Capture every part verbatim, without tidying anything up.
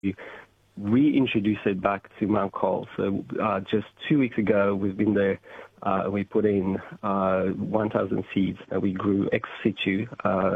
reintroduce it back to Mount Cole. So uh, just two weeks ago, we've been there. Uh, we put in uh, one thousand seeds that we grew ex situ. Uh,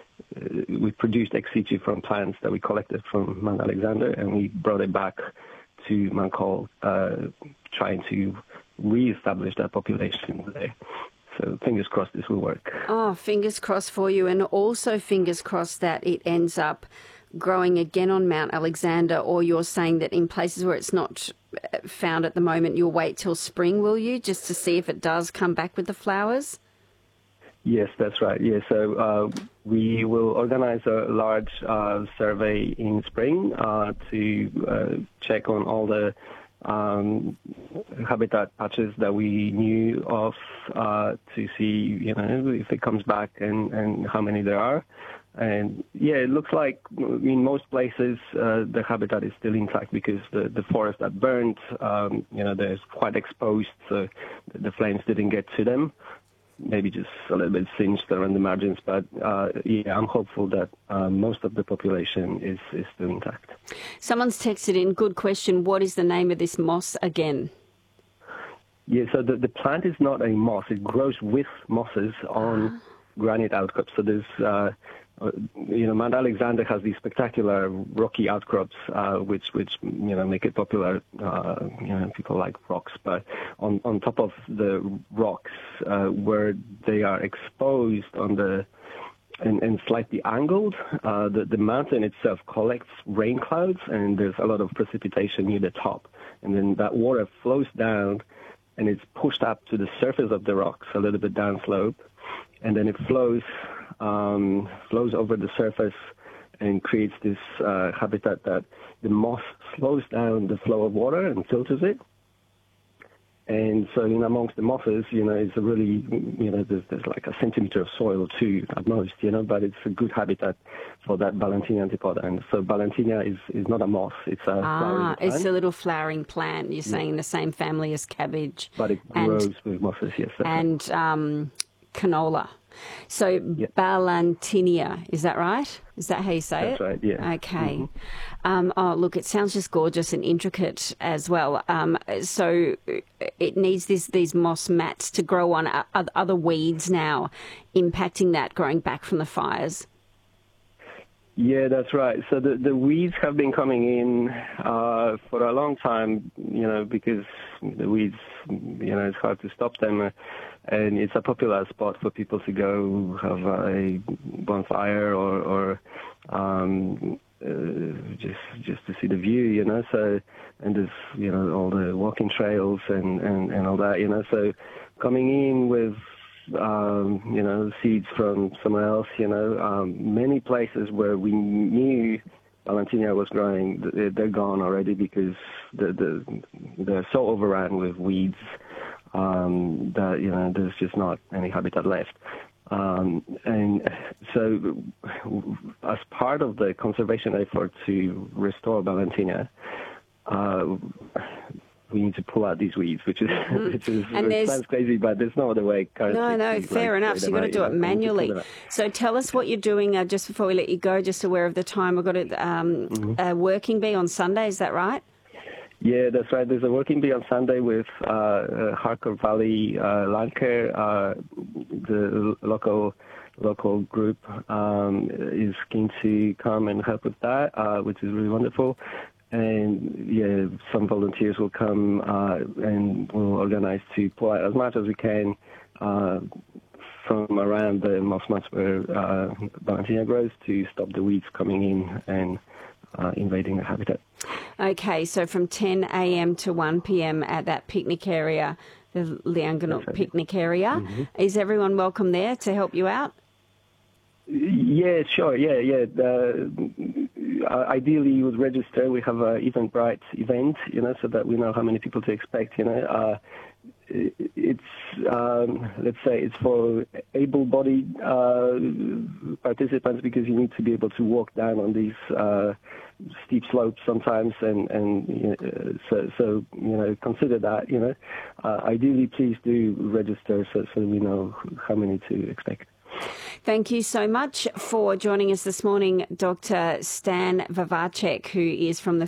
we produced ex situ from plants that we collected from Mount Alexander, and we brought it back to Mount Cole, uh, trying to re-establish that population there. So fingers crossed this will work. Oh, fingers crossed for you, and also fingers crossed that it ends up growing again on Mount Alexander, or you're saying that in places where it's not found at the moment, you'll wait till spring, will you, just to see if it does come back with the flowers? Yes, that's right. Yeah, so uh, we will organize a large uh, survey in spring uh, to uh, check on all the um, habitat patches that we knew of uh, to see, you know, if it comes back and, and how many there are. And yeah, it looks like in most places uh, the habitat is still intact because the, the forest that burned, um, you know, they're quite exposed, so the flames didn't get to them. Maybe just a little bit singed around the margins, but uh, yeah, I'm hopeful that uh, most of the population is, is still intact. Someone's texted in, good question, what is the name of this moss again? Yeah, so the, the plant is not a moss. It grows with mosses on ah. granite outcrops. So there's, uh, uh, you know, Mount Alexander has these spectacular rocky outcrops, uh, which, which, you know, make it popular. Uh, you know, people like rocks. But on, on top of the rocks, uh, where they are exposed on the and, and slightly angled, uh, the, the mountain itself collects rain clouds, and there's a lot of precipitation near the top. And then that water flows down, and it's pushed up to the surface of the rocks, a little bit downslope, and then it flows um, flows over the surface and creates this uh, habitat that the moss slows down the flow of water and filters it. And so in amongst the mosses, you know, it's a really, you know, there's, there's like a centimeter of soil too at most, you know, but it's a good habitat for that Balantinia antipoda. And so Balantinia is, is not a moss, it's a ah, flowering plant. It's a little flowering plant. You're saying yeah. the same family as cabbage. But it grows and, with mosses, yes. And um, canola. So yep. Balantinia, is that right? Is that how you say That's it? That's right, yeah. Okay. Mm-hmm. Um, oh, look, it sounds just gorgeous and intricate as well. Um, so it needs this, these moss mats to grow on. Are other weeds now impacting that, growing back from the fires? Yeah, that's right. So the, the weeds have been coming in uh, for a long time, you know, because the weeds, you know, it's hard to stop them. Uh, and it's a popular spot for people to go have a bonfire or, or um, uh, just just to see the view, you know. So, and there's, you know, all the walking trails and, and, and all that, you know. So coming in with Um, you know, seeds from somewhere else, you know. Um, many places where we knew Balantinia was growing, they're gone already because the, the, they're so overrun with weeds um, that, you know, there's just not any habitat left. Um, and so as part of the conservation effort to restore Balantinia, uh, we need to pull out these weeds, which is mm. which is which sounds crazy, but there's no other way currently. No, no, fair like, enough. So you've got to do it manually. So tell us what you're doing uh, just before we let you go, just aware of the time. We've got a, um, mm-hmm. a working bee on Sunday, is that right? Yeah, that's right. There's a working bee on Sunday with uh, uh, Harcourt Valley uh, Land Care, uh, the local local group um, is keen to come and help with that, uh, which is really wonderful. And yeah, some volunteers will come uh, and we'll organize to pull out as much as we can uh, from around the moss mats where uh, Balantinia grows to stop the weeds coming in and uh, invading the habitat. Okay, so from ten a.m. to one p.m. at that picnic area, the Leanganuk right. picnic area, mm-hmm. is everyone welcome there to help you out? Yeah, sure. Yeah, yeah. Uh, ideally, you would register. We have an Eventbrite event, you know, so that we know how many people to expect. You know, uh, it's um, let's say it's for able-bodied uh, participants because you need to be able to walk down on these uh, steep slopes sometimes, and and you know, so so you know consider that. You know, uh, ideally, please do register so so we know how many to expect. Thank you so much for joining us this morning, Doctor Stan Vavacek, who is from the